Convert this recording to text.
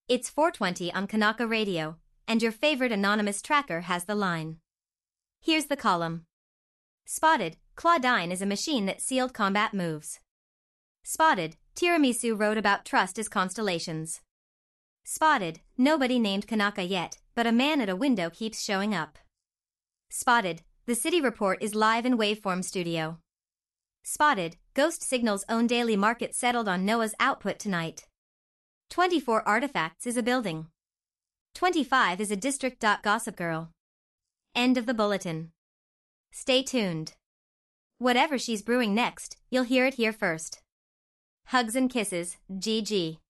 It's 4:20 on Kanaka Radio, and your favorite anonymous tracker has the line. Here's the column. Spotted, Claudine is a machine that sealed combat moves. Spotted, Tiramisu wrote about trust as constellations. Spotted, nobody named Kanaka yet, but a man at a window keeps showing up. Spotted, the City Report is live in Waveform Studio. Spotted, Ghost Signal's own daily market settled on Noah's output tonight. 24 Artifacts is a building. 25 is a district. Gossip Girl. End of the bulletin. Stay tuned. Whatever she's brewing next, you'll hear it here first. Hugs and kisses, GG.